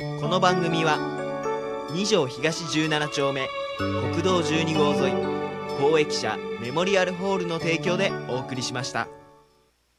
この番組は二条東17丁目国道12号沿い公益社メモリアルホールの提供でお送りしました。